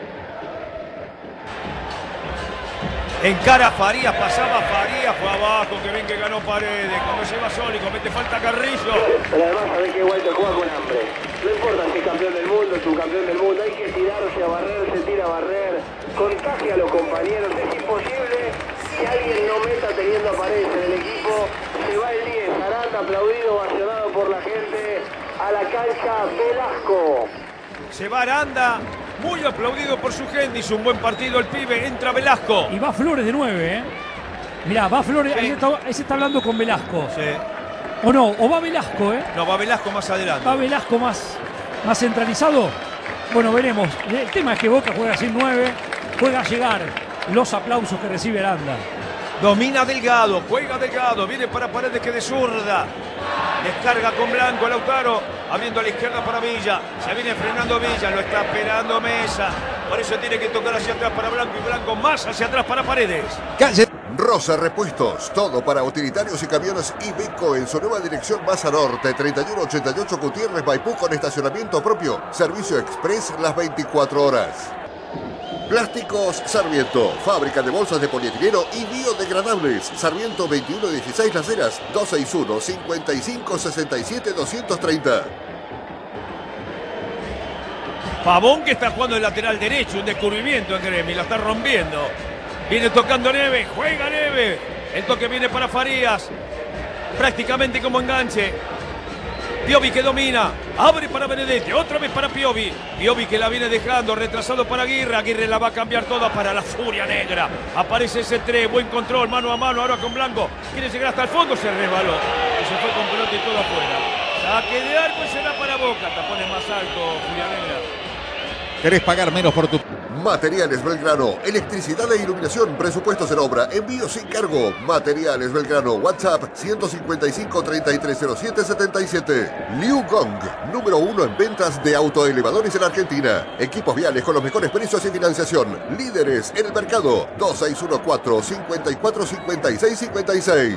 Encara Farías, pasaba Farías, fue abajo, que ven que ganó Paredes, cuando lleva solo y comete falta Carrillo. Pero además sabés que Walter juega con hambre. No importa si es campeón del mundo, subcampeón del mundo, hay que tirarse a barrer, se tira a barrer, contagia a los compañeros. Es imposible que alguien no meta teniendo a Paredes en el equipo. Se va el 10, Aranda aplaudido, ovacionado por la gente, a la cancha Velasco. Se va Aranda, muy aplaudido por su gente, hizo un buen partido el pibe, entra Velasco. Y va Flores de 9, Mirá, va Flores, Sí. ahí se está hablando con Velasco. Sí. O no, o va Velasco, No, va Velasco más adelante. Va Velasco más centralizado. Bueno, veremos. El tema es que Boca juega sin 9, juega a llegar los aplausos que recibe Aranda. Domina Delgado, juega Delgado, viene para Paredes que de zurda. Descarga con Blanco, Lautaro, abriendo a la izquierda para Villa. Se viene frenando Villa, lo está esperando Mesa. Por eso tiene que tocar hacia atrás para Blanco y Blanco más hacia atrás para Paredes. Calle. Rosa Repuestos, todo para utilitarios y camiones Iveco en su nueva dirección Masa Norte, 3188 Gutiérrez Maipú con estacionamiento propio, servicio express las 24 horas. Plásticos Sarmiento, fábrica de bolsas de polietileno y biodegradables. Sarmiento 2116 Las Heras, 261-5567-230. Pavón que está jugando el lateral derecho, un descubrimiento en Gremi, la está rompiendo. Viene tocando Neves, juega Neves. El toque viene para Farías, prácticamente como enganche. Piovi que domina, abre para Benedetti, otra vez para Piovi. Piovi que la viene dejando, retrasado para Aguirre. Aguirre la va a cambiar toda para la Furia Negra. Aparece ese 3, buen control, mano a mano, ahora con Blanco. Quiere llegar hasta el fondo, se resbaló. Y se fue con pelota y todo afuera. Saque de arco y será para Boca. Tapones más alto, Furia Negra. ¿Querés pagar menos por tu... Materiales Belgrano, electricidad e iluminación, presupuestos en obra, envío sin cargo. Materiales Belgrano, WhatsApp 155-3307-77. Liu Gong, número 1 en ventas de autoelevadores en Argentina. Equipos viales con los mejores precios y financiación. Líderes en el mercado. 2614-545656.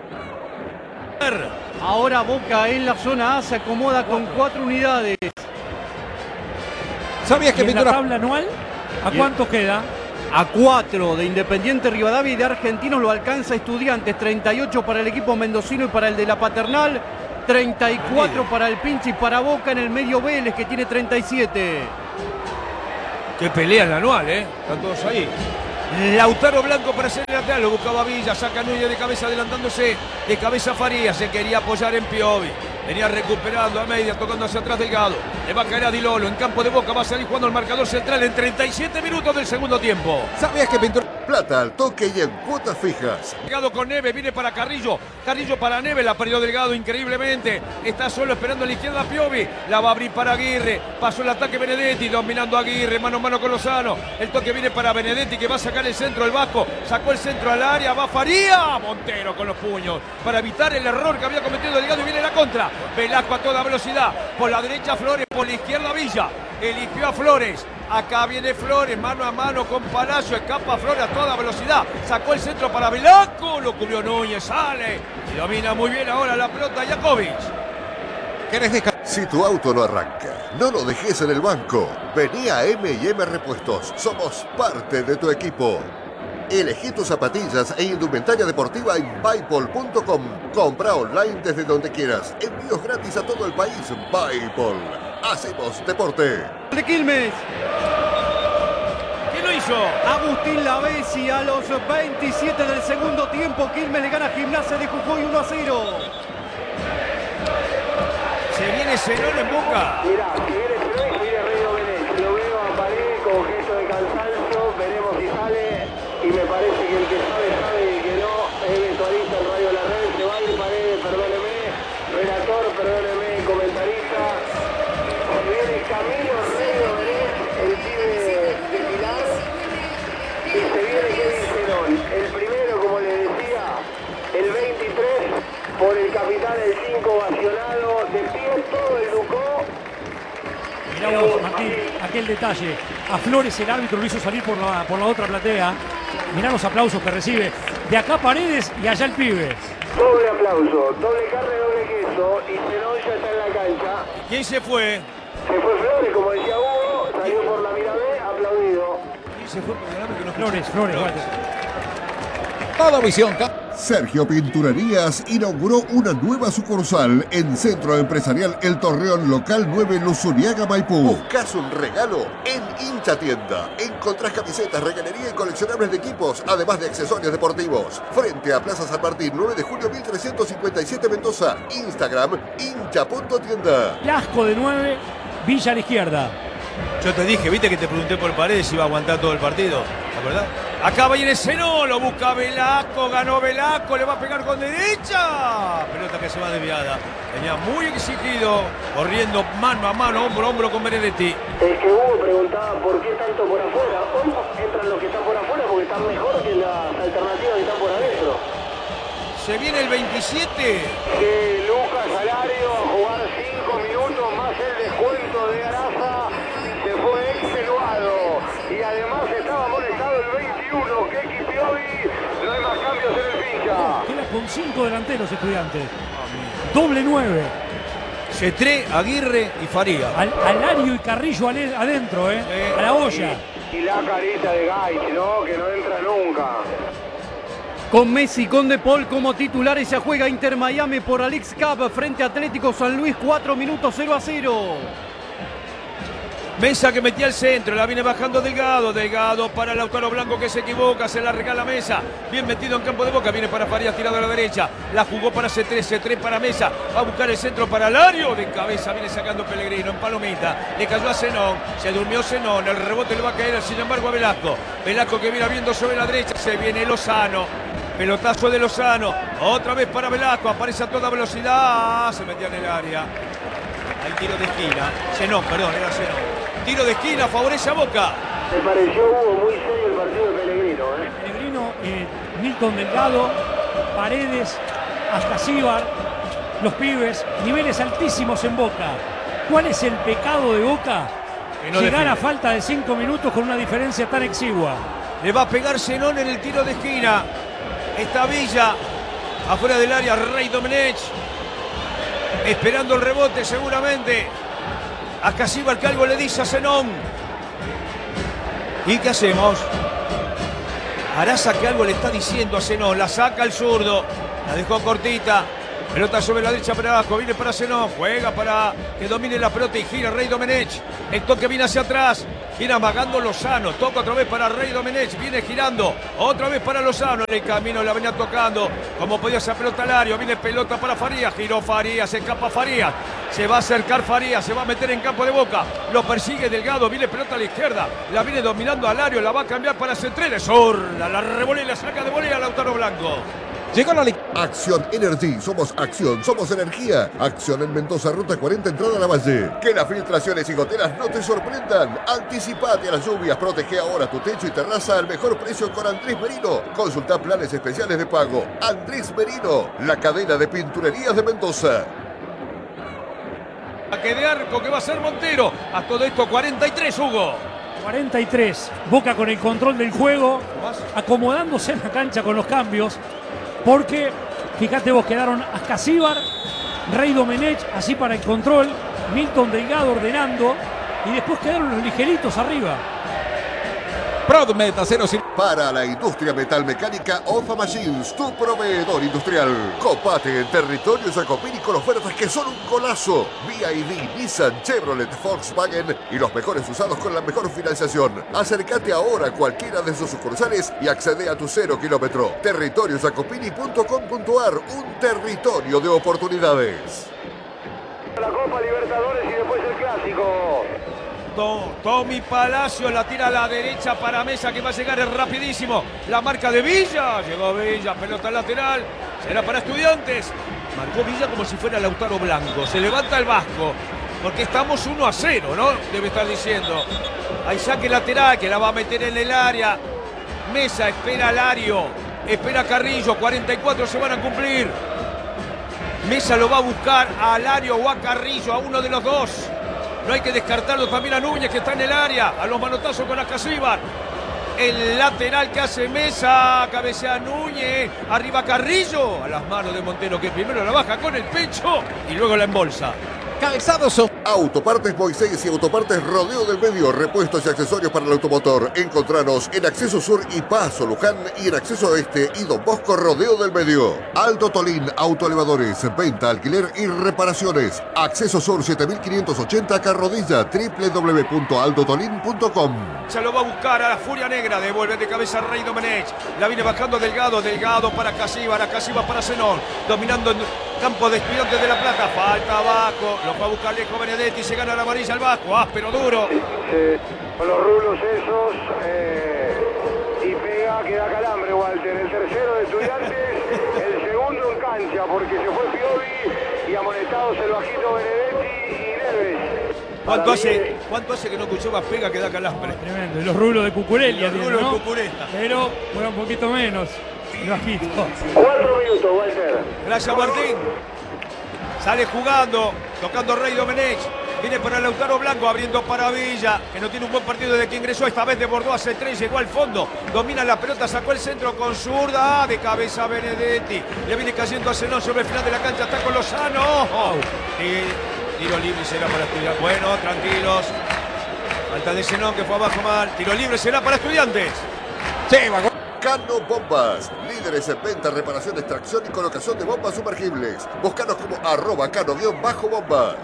Ahora Boca en la zona A se acomoda con 4 unidades. ¿Sabías que ¿Y en la Pintura... tabla anual? ¿A Bien. cuánto queda? A 4 de Independiente Rivadavia y de Argentinos lo alcanza Estudiantes, 38 para el equipo mendocino y para el de la Paternal, 34 para el Pinchi, para Boca. En el medio Vélez, que tiene 37. Qué pelea en la anual, están todos ahí. Lautaro Blanco para ser lateral, lo buscaba Villa, saca Núñez de cabeza adelantándose, de cabeza Farías, se quería apoyar en Piovi. Venía recuperando a media, tocando hacia atrás Delgado. Le va a caer a Di Lolo, en campo de Boca va a salir jugando el marcador central en 37 minutos del segundo tiempo. ¿Sabías que pintó? Plata al toque y en cuotas fijas. Delgado con Neves, viene para Carrillo. Carrillo para Neves, la perdió Delgado increíblemente. Está solo esperando a la izquierda Piovi. La va a abrir para Aguirre. Pasó el ataque Benedetti, dominando a Aguirre, mano a mano con Lozano. El toque viene para Benedetti, que va a sacar el centro del Vasco. Sacó el centro al área, va Faría. Montero con los puños para evitar el error que había cometido Delgado y viene la contra. Velasco a toda velocidad. Por la derecha Flores, por la izquierda Villa. Eligió a Flores. Acá viene Flores, mano a mano con Palacio, escapa Flores a toda velocidad, sacó el centro para Velasco, lo cubrió Núñez, sale y domina muy bien ahora la pelota Jakovic. ¿Querés descansar? Si tu auto no arranca, no lo dejes en el banco. Vení a M&M Repuestos, somos parte de tu equipo. Elegí tus zapatillas e indumentaria deportiva en Buypol.com. Compra online desde donde quieras. Envíos gratis a todo el país. Buypol. Hacemos deporte. De Quilmes. ¿Quién lo hizo? Agustín Lavesi a los 27 del segundo tiempo. Quilmes le gana a Gimnasia de Jujuy 1-0. Se viene Zenón en Boca. Mirá, si viene Flores, viene Reino Benet. Lo veo a Paredes con gesto de cansancio. Veremos si sale. Y me parece que el que sabe, sabe y el que no es eventualista en Radio La Red. Se va a ir Paredes, perdóneme. Relator, perdóneme, comentarista. Se viene Camilo Reino Benet, el pibe de Pilar. Y se viene Kevin Zenón. El primero, como le decía, el 23, por el capitán, el 5 ovacionado. De pie todo el Ducó. Mirá vos, Martín, aquel detalle. A Flores el árbitro lo hizo salir por la otra platea. Mirá los aplausos que recibe. De acá Paredes y allá el pibe. Doble aplauso, doble carne, doble queso. Y Zenón ya está en la cancha. ¿Quién se fue? Se fue Flores, como decía Hugo. Salió por la Mirabé, aplaudido. ¿Quién se fue? Perdóname que no Flores, vale. Todo visión. Sergio Pinturerías inauguró una nueva sucursal en Centro Empresarial El Torreón, local 9, Luzuriaga, Maipú. Buscas un regalo en Hincha Tienda. Encontrás camisetas, regalería y coleccionables de equipos, además de accesorios deportivos. Frente a Plaza San Martín, 9 de julio 1357, Mendoza. Instagram, hincha.tienda. Lasco de 9, Villa a la izquierda. Yo te dije, viste que te pregunté por Paredes si iba a aguantar todo el partido, ¿te acordás? Acá va a ir el Zenón, lo busca Velasco, ganó Velasco, le va a pegar con derecha. Pelota que se va desviada. Venía muy exigido, corriendo mano a mano, hombro a hombro con Benedetti. El que Hugo preguntaba por qué tanto por afuera. Hoy entran los que están por afuera porque están mejor que las alternativas que están por adentro. Se viene el 27. Que Lucas Alario a jugar 5 minutos más el descuento de Araza. Se fue extenuado. Y además estaba molestado el 21. Que Piovi. No hay más cambios en el Pincha. Queda con 5 delanteros Estudiantes. Doble 9. Cetré, Aguirre y Faría. Alario y Carrillo adentro, a la olla. Y la carita de Gaich, ¿no? Que no entra nunca. Con Messi, con De Paul como titulares, se juega Inter Miami por Alex Cup frente a Atlético San Luis, 4 minutos 0-0. Mesa que metía al centro, la viene bajando Delgado para Lautaro Blanco que se equivoca, se la regala Mesa, bien metido en campo de Boca, viene para Farías tirado a la derecha, la jugó para C3 para Mesa, va a buscar el centro para Alario, de cabeza viene sacando Pellegrino en palomita, le cayó a Zenón, se durmió Zenón, el rebote le va a caer sin embargo a Velasco que viene abriendo sobre la derecha, se viene Lozano, pelotazo de Lozano, otra vez para Velasco, aparece a toda velocidad, se metía en el área, hay tiro de esquina, Zenón, era Zenón. Tiro de esquina, favorece a Boca. Me pareció, Hugo, muy serio el partido de Pellegrino. Pellegrino, Milton Delgado, Paredes, hasta Cibar, los pibes, niveles altísimos en Boca. ¿Cuál es el pecado de Boca? No llegar define. a falta de 5 minutos con una diferencia tan exigua. Le va a pegar Zenón en el tiro de esquina. Está Villa, afuera del área, Rey Domenech. Esperando el rebote seguramente. A Casíbar que algo le dice a Zenón. ¿Y qué hacemos? Araza que algo le está diciendo a Zenón. La saca el zurdo. La dejó cortita. Pelota sobre la derecha para abajo, viene para Zenón, juega para que domine la pelota y gira Rey Domenech. El toque viene hacia atrás, gira amagando Lozano, toca otra vez para Rey Domenech, viene girando, otra vez para Lozano, en el camino la venía tocando, como podía esa pelota al área, viene pelota para Farías, giró Farías, se escapa Farías, se va a acercar Farías, se va a meter en campo de Boca, lo persigue Delgado, viene pelota a la izquierda, la viene dominando al área, la va a cambiar para Centrales, Zorla, la revolea y la saca de volea a Lautaro Blanco. Llegó la Acción Energy, somos acción, somos energía. Acción en Mendoza, ruta 40, entrada a la Valle. Que las filtraciones y goteras no te sorprendan. Anticipate a las lluvias, protege ahora tu techo y terraza al mejor precio con Andrés Merino. Consulta planes especiales de pago. Andrés Merino, la cadena de pinturerías de Mendoza. Saque de arco que va a ser Montero. A todo esto 43, Hugo. 43. Boca con el control del juego, acomodándose en la cancha con los cambios. Porque, fíjate vos, quedaron Ascasíbar, Rey Domenech, así para el control, Milton Delgado ordenando, y después quedaron los ligeritos arriba. Prodmed, acero sin... Para la industria metalmecánica, OFA Machines, tu proveedor industrial. Copate en territorio Jacopini con ofertas que son un golazo. BYD, Nissan, Chevrolet, Volkswagen y los mejores usados con la mejor financiación. Acércate ahora a cualquiera de sus sucursales y accede a tu 0 kilómetro. Territoriojacopini.com.ar, un territorio de oportunidades. La Copa Libertadores y después el Clásico. Tommy Palacio la tira a la derecha para Mesa que va a llegar rapidísimo. La marca de Villa. Llegó Villa, pelota lateral. Será para Estudiantes. Marcó Villa como si fuera Lautaro Blanco. Se levanta el Vasco. Porque estamos 1-0, ¿no? Debe estar diciendo. Hay saque lateral que la va a meter en el área. Mesa espera a Lario. Espera a Carrillo. 44 se van a cumplir. Mesa lo va a buscar a Lario o a Carrillo, a uno de los dos. No hay que descartarlo también a Núñez, que está en el área. A los manotazos con Ascasíbar. El lateral que hace Mesa. Cabecea Núñez. Arriba Carrillo. A las manos de Montero, que primero la baja con el pecho y luego la embolsa. Calzados. Autopartes Moisés y Autopartes Rodeo del Medio, repuestos y accesorios para el automotor. Encontranos en Acceso Sur y Paso Luján y en Acceso Este y Don Bosco Rodeo del Medio. Alto Tolín, autoelevadores, venta, alquiler y reparaciones. Acceso Sur 7580 Carrodilla, www.aldotolin.com. Se lo va a buscar a la Furia Negra. Devuelve de cabeza Rey Domenech. La viene bajando Delgado. Delgado para Casíbar. Casíbar para Zenón. Dominando el campo de Estudiantes de La Plata. Falta abajo. Lo va a buscar lejos Benedetti. Se gana la amarilla al Vasco. Áspero, duro. Con los rulos esos. Y pega, queda calambre, Walter. El tercero de Estudiantes. El segundo en cancha. Porque se fue Piovi. Y amonestados el bajito Benedetti y Neves. ¿Cuánto hace que no escuchó más pega que da calambre? Tremendo. Y los rulos de Cucurella. Los rulos ¿no? de Cucurella. Pero juega un poquito menos. El bajito. 4 minutos, Walter. Gracias, Martín. Sale jugando, tocando Rey Domenech. Viene para Lautaro Blanco, abriendo para Villa, que no tiene un buen partido desde que ingresó. Esta vez desbordó hace 3, llegó al fondo. Domina la pelota, sacó el centro con zurda. De cabeza Benedetti. Le viene cayendo a Zenón sobre el final de la cancha. Está con Lozano. Tiro libre será para Estudiantes. Bueno, tranquilos. Falta de Zenón que fue abajo mal. Tiro libre será para Estudiantes. Sí, va. Cano Bombas, líderes en venta, reparación, extracción y colocación de bombas sumergibles. Búscanos como @cano_bombas.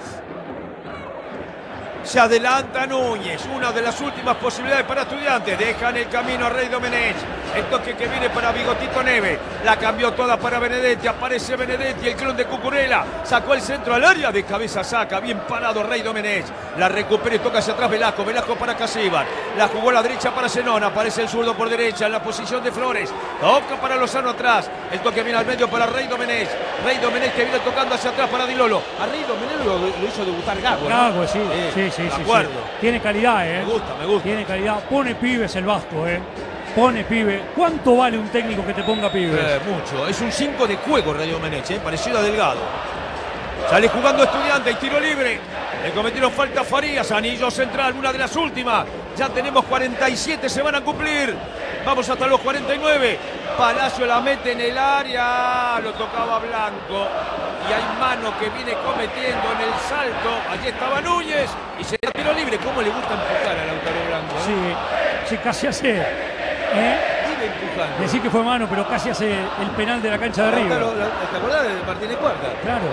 Se adelanta Núñez, una de las últimas posibilidades para Estudiantes. Dejan el camino a Rey Domenech. El toque que viene para Bigotito Neve. La cambió toda para Benedetti. Aparece Benedetti, el clon de Cucurella. Sacó el centro al área. De cabeza saca. Bien parado Rey Domenech. La recupera y toca hacia atrás Velasco. Velasco para Casíbar. La jugó a la derecha para Zenón. Aparece el zurdo por derecha en la posición de Flores. Toca para Lozano atrás. El toque viene al medio para Rey Domenech. Rey Domenech que viene tocando hacia atrás para Di Lolo. A Rey Domenech lo hizo debutar Gago, ¿no? Gago, sí. Sí. Tiene calidad, Me gusta. Tiene calidad. Pone pibes el Vasco, Pone pibe. ¿Cuánto vale un técnico que te ponga pibes? Mucho. Es un 5 de juego Rey Domenech, parecido a Delgado. Sale jugando Estudiantes y tiro libre. Le cometieron falta a Farías. Anillo central, una de las últimas. Ya tenemos 47, se van a cumplir. Vamos hasta los 49. Palacio la mete en el área. Lo tocaba Blanco. Y hay mano que viene cometiendo en el salto. Allí estaba Núñez. Y se da tiro libre. ¿Cómo le gusta empujar a Lautaro Blanco? Sí, casi hace. Debe empujar. canto. Decir que fue mano, pero casi hace el penal de la cancha de River. ¿Te acordás de Martínez Cuarta? Claro.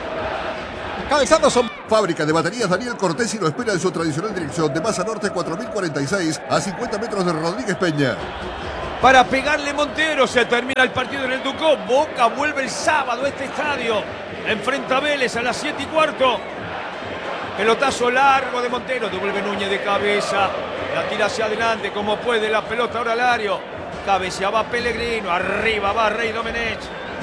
Cabezando son. Fábrica de baterías Daniel Cortesi lo espera en su tradicional dirección de Masa Norte 4046 a 50 metros de Rodríguez Peña. Para pegarle Montero, se termina el partido en el Ducó. Boca vuelve el sábado a este estadio. Enfrenta a Vélez a las 7:15. Pelotazo largo de Montero, devuelve Núñez de cabeza. La tira hacia adelante como puede, la pelota ahora al área. Cabeceaba Pellegrino, arriba va Rey Domenech.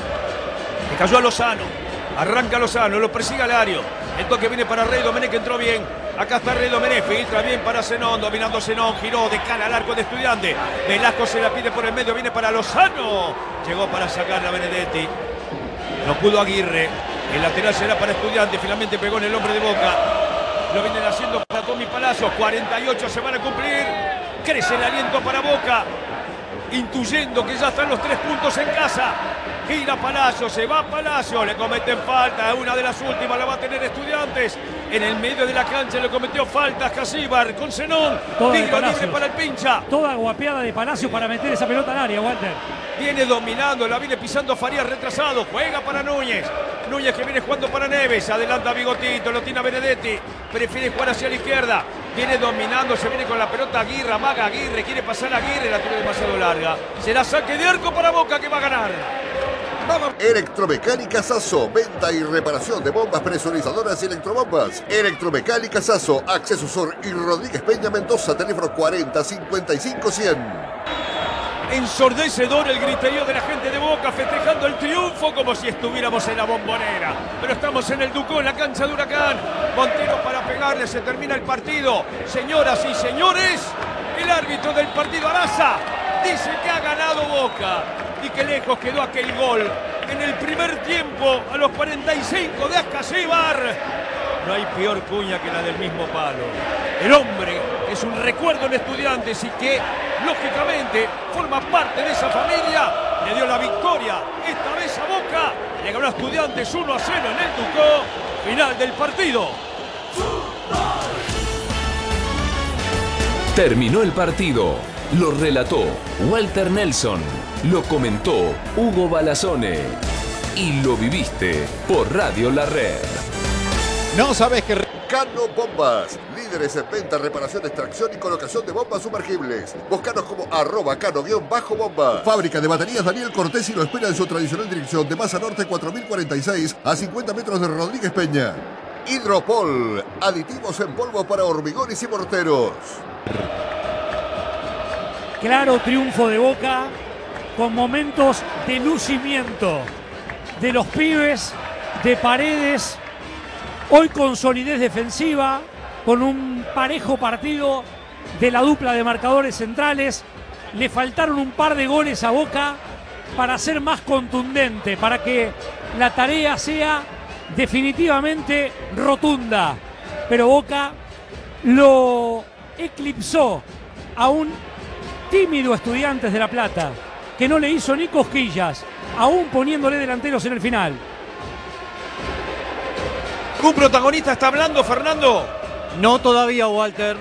Le cayó a Lozano. Arranca Lozano, lo persigue Alario. El toque viene para Rey Domenech, que entró bien. Acá está Rey Domenech, filtra bien para Zenón, dominando Zenón, giró de cara al arco de Estudiante. Velasco se la pide por el medio, viene para Lozano. Llegó para sacarla a Benedetti. No pudo Aguirre. El lateral será para Estudiante, finalmente pegó en el hombre de Boca. Lo vienen haciendo para Tommy Palacios, 48 se van a cumplir. Crece el aliento para Boca, intuyendo que ya están los 3 puntos en casa. Gira Palacios, se va Palacios, le cometen falta, una de las últimas la va a tener Estudiantes. En el medio de la cancha le cometió falta Casíbar con Zenón. Tiro libre para el pincha. Toda guapeada de Palacios para meter esa pelota al área, Walter. Viene dominando, la viene pisando Farías retrasado, juega para Núñez. Núñez que viene jugando para Neves, adelanta Bigotito, lo tiene a Benedetti, prefiere jugar hacia la izquierda. Viene dominando, se viene con la pelota Aguirre, amaga Aguirre, quiere pasar a Aguirre, la tiene demasiado larga. Será saque de arco para Boca que va a ganar. Electromecánica Sasso, venta y reparación de bombas presurizadoras y electrobombas. Electromecánica Sasso, Acceso Sur y Rodríguez Peña Mendoza, teléfono 40 55 100. Ensordecedor el griterío de la gente de Boca festejando el triunfo como si estuviéramos en la Bombonera. Pero estamos en el Ducó, en la cancha de Huracán. Montero para pegarle, se termina el partido. Señoras y señores, el árbitro del partido Araza dice que ha ganado Boca y que lejos quedó aquel gol en el primer tiempo a los 45 de Ascasíbar. No hay peor cuña que la del mismo palo. El hombre es un recuerdo en Estudiantes y que, lógicamente, forma parte de esa familia. Le dio la victoria esta vez a Boca. Le ganó a Estudiantes 1-0 en el Ducó. Final del partido. Terminó el partido. Lo relató Walter Nelson. Lo comentó Hugo Balazone. Y lo viviste por Radio La Red. No sabes que... Cano Bombas, líderes en venta, reparación, extracción y colocación de bombas sumergibles. Búscanos como @cano_bomba. Fábrica de baterías Daniel Cortesi lo espera en su tradicional dirección de Masa Norte 4046 a 50 metros de Rodríguez Peña. Hidropol, aditivos en polvo para hormigones y morteros. Claro triunfo de Boca con momentos de lucimiento de los pibes, de Paredes, hoy con solidez defensiva, con un parejo partido de la dupla de marcadores centrales. Le faltaron un par de goles a Boca para ser más contundente, para que la tarea sea definitivamente rotunda. Pero Boca lo eclipsó a un tímido Estudiantes de La Plata, que no le hizo ni cosquillas, aún poniéndole delanteros en el final. ¿Un protagonista está hablando, Fernando? No todavía, Walter.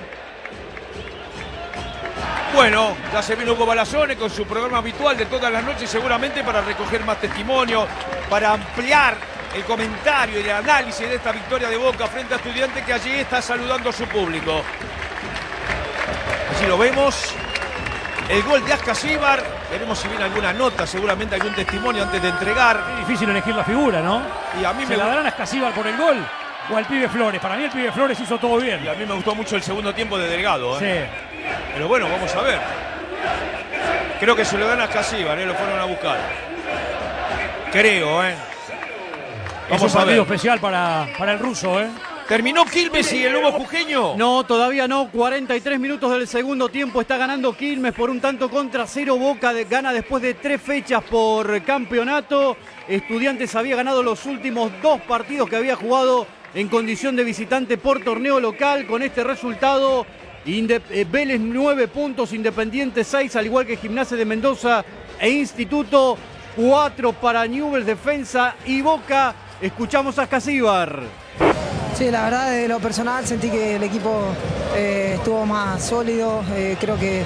Bueno, ya se vino Hugo Balazone con su programa habitual de todas las noches, seguramente para recoger más testimonios, para ampliar el comentario y el análisis de esta victoria de Boca frente a Estudiantes, que allí está saludando a su público. Allí lo vemos. El gol de Ascasíbar. Veremos si viene alguna nota, seguramente algún testimonio antes de entregar. Es difícil elegir la figura, ¿no? Y a mí ¿Se la darán a Ascasíbar por el gol o al pibe Flores? Para mí el pibe Flores hizo todo bien. Y a mí me gustó mucho el segundo tiempo de Delgado. Sí. Pero bueno, vamos a ver. Creo que se lo dan a Ascasíbar, lo fueron a buscar. Creo, Vamos es un partido especial para el ruso, ¿Terminó Quilmes y el Lobo Jujeño? No, todavía no. 43 minutos del segundo tiempo. Está ganando Quilmes por un tanto contra 0. Boca gana después de 3 fechas por campeonato. Estudiantes había ganado los últimos 2 partidos que había jugado en condición de visitante por torneo local. Con este resultado, Vélez 9 puntos, Independiente 6, al igual que Gimnasia de Mendoza e Instituto 4 para Newell's Defensa y Boca. Escuchamos a Ascasíbar. Sí, la verdad, de lo personal sentí que el equipo estuvo más sólido. Creo que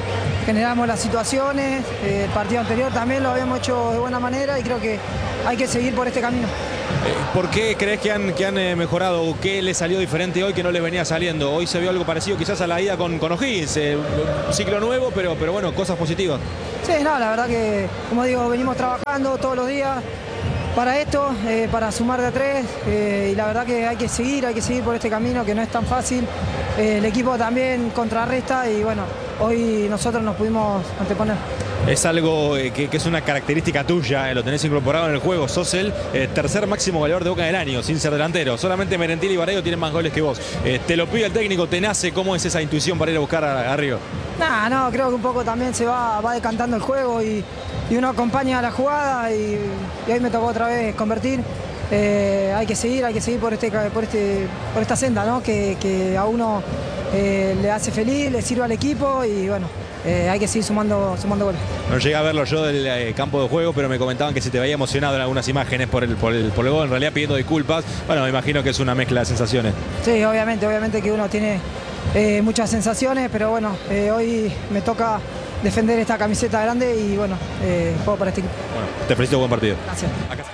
generamos las situaciones. El partido anterior también lo habíamos hecho de buena manera y creo que hay que seguir por este camino. ¿Por qué crees que han mejorado o qué le salió diferente hoy que no les venía saliendo? Hoy se vio algo parecido quizás a la ida con O'Higgins, ciclo nuevo, pero bueno, cosas positivas. Sí, no, la verdad que, como digo, venimos trabajando todos los días para esto, para sumar de a 3 y la verdad que hay que seguir por este camino que no es tan fácil. El equipo también contrarresta y bueno, hoy nosotros nos pudimos anteponer. Es algo que es una característica tuya, lo tenés incorporado en el juego. Sos el tercer máximo goleador de Boca del año, sin ser delantero. Solamente Merentiel y Barreiro tienen más goles que vos. Te lo pide el técnico, te nace. ¿Cómo es esa intuición para ir a buscar arriba? No, creo que un poco también se va decantando el juego y uno acompaña a la jugada y hoy me tocó otra vez convertir. Hay que seguir por esta senda, ¿no? que a uno le hace feliz, le sirve al equipo y bueno, hay que seguir sumando goles. No llegué a verlo yo del campo de juego, pero me comentaban que se te veía emocionado en algunas imágenes por el gol, en realidad pidiendo disculpas. Bueno, me imagino que es una mezcla de sensaciones. Sí, obviamente que uno tiene muchas sensaciones, pero bueno, hoy me toca defender esta camiseta grande y bueno, juego para este equipo. Bueno, te felicito, buen partido. Gracias. Acá.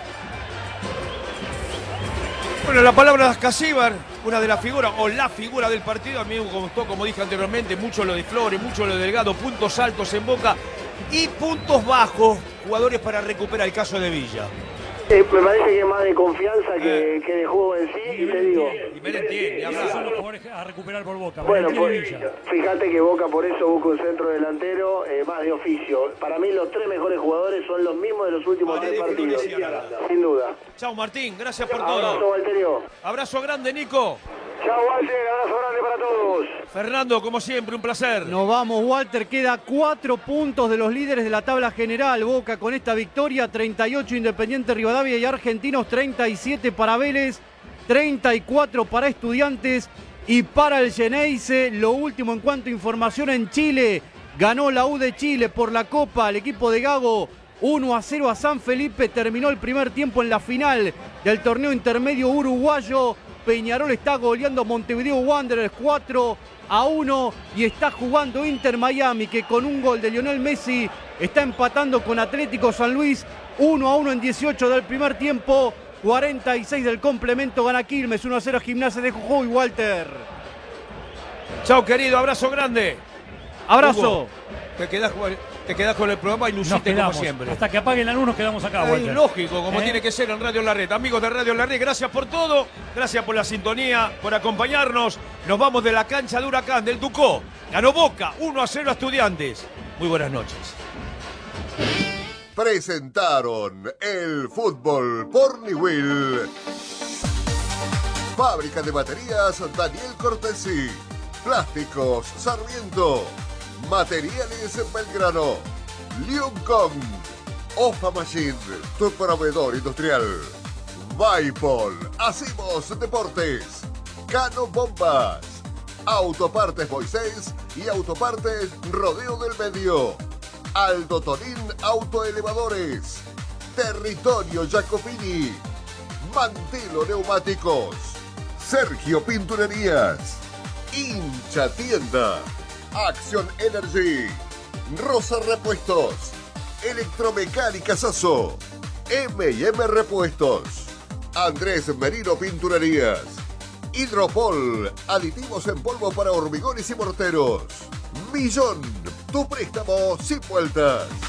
Bueno, la palabra de Ascasíbar, una de las figuras, o la figura del partido. A mí me gustó, como dije anteriormente, mucho lo de Flores, mucho lo de Delgado, puntos altos en Boca y puntos bajos, jugadores para recuperar el caso de Villa. Me parece que es más de confianza que de juego en sí, y te digo. Y Merentiel, Esos son los jugadores a recuperar por Boca. Bueno, Merentiel y Villa. fíjate que Boca por eso busca un centro delantero más de oficio. Para mí los 3 mejores jugadores son los mismos de los últimos 3 partidos, sin duda. Chao Martín, gracias por Abrazo, todo. Valterio. Abrazo grande, Nico. Chao, Walter, abrazo grande para todos. Fernando, como siempre, un placer. Nos vamos, Walter. Queda 4 puntos de los líderes de la tabla general. Boca con esta victoria, 38 Independiente Rivadavia y Argentinos, 37 para Vélez, 34 para Estudiantes y para el Xeneize. Lo último en cuanto a información en Chile. Ganó la U de Chile por la Copa, el equipo de Gago. 1-0 a San Felipe. Terminó el primer tiempo en la final del torneo intermedio uruguayo. Peñarol está goleando a Montevideo Wanderers 4-1 y está jugando Inter Miami, que con un gol de Lionel Messi está empatando con Atlético San Luis 1-1 en 18 del primer tiempo, 46 del complemento. Gana Quilmes 1-0 Gimnasia de Jujuy. Walter. Chao, querido, abrazo grande. Abrazo. Hugo, te quedás con el programa y luciste como siempre. Hasta que apaguen la luz nos quedamos acá, Walter. Lógico, como tiene que ser en Radio La Red. Amigos de Radio La Red, gracias por todo, gracias por la sintonía, por acompañarnos. Nos vamos de la cancha de Huracán, del Ducó. Ganó Boca, 1-0 a Estudiantes. Muy buenas noches. Presentaron el fútbol por Niwil. Fábrica de baterías Daniel Cortesi. Plásticos Sarmiento. Materiales Belgrano. Liuncom. Ofa Machine, tu proveedor industrial. Vaipol. Hacemos deportes. Cano Bombas. Autopartes Moisés y Autopartes Rodeo del Medio. Aldo Tonín Autoelevadores. Territorio Jacopini. Mantelo Neumáticos. Sergio Pinturerías. Hincha Tienda. Acción Energy. Rosa Repuestos. Electromecánica Sasso. M&M Repuestos. Andrés Merino Pinturerías. Hidropol. Aditivos en polvo para hormigones y morteros. Millón. Tu préstamo sin vueltas.